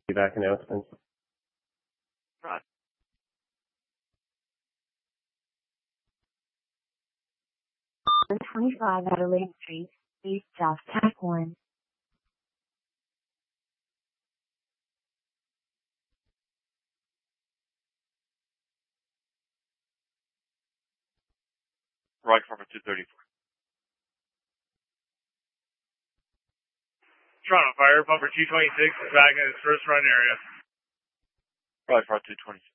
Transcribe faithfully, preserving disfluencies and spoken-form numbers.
Back announcements. Right. one twenty-five Adelaide Street, East South Tack one. Right, Farmer two thirty-four. Toronto Fire, Bumper two twenty-six is back in its first run area. Right, Farmer two twenty-six.